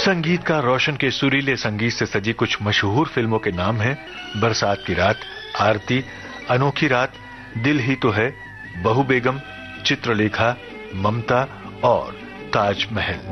संगीतकार रोशन के सुरीले संगीत से सजी कुछ मशहूर फिल्मों के नाम हैं: बरसात की रात, आरती, अनोखी रात, दिल ही तो है, बहू बेगम, चित्रलेखा, ममता और ताजमहल।